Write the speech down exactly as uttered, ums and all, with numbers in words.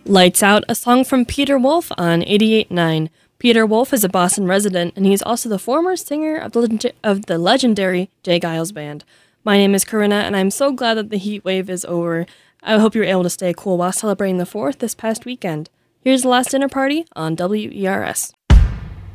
Lights Out, a song from Peter Wolf on eighty-eight point nine. Peter Wolf is a Boston resident, and he's also the former singer of the, leg- of the legendary Jay Giles Band. My name is Corinna, and I'm so glad that the heat wave is over. I hope you were able to stay cool while celebrating the fourth this past weekend. Here's The Last Dinner Party on W E R S.